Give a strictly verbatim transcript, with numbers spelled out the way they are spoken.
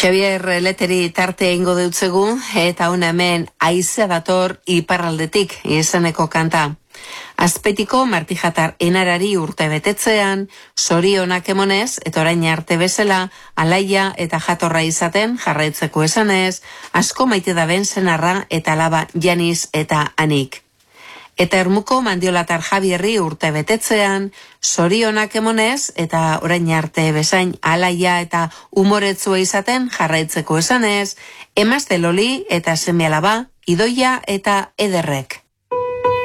Xavier Leteri tarte eingo deutzegu, eta hona hemen aizea dator iparraldetik izeneko kanta. Azpetiko martijatar enarari urte betetzean, zorionak emonez, eta orain arte bezala, alaia eta jatorra izaten jarraitzeko esanez, asko maite da ben senarra eta alaba Janiz eta Anik. Eta ermuko mandiolatar Javierri urte betetzean, zorionak emonez, eta orain arte bezain alaia eta umoretzua izaten jarraitzeko esanez, emazte Loli eta seme alaba, Idoia eta Ederrek.